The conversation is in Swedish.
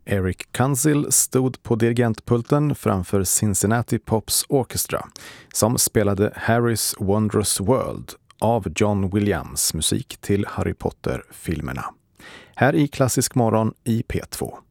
Eric Kunzel stod på dirigentpulten framför Cincinnati Pops Orchestra som spelade Harry's Wondrous World av John Williams musik till Harry Potter-filmerna. Här i Klassisk morgon i P2.